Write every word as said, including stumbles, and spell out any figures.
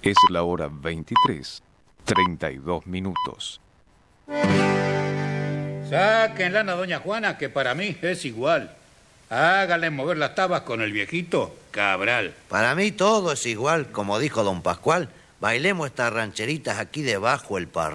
Es la hora veintitrés, treinta y dos minutos. Saquen lana, doña Juana, que para mí es igual. Háganle mover las tabas con el viejito Cabral. Para mí todo es igual, como dijo don Pascual. Bailemos estas rancheritas aquí debajo el parral.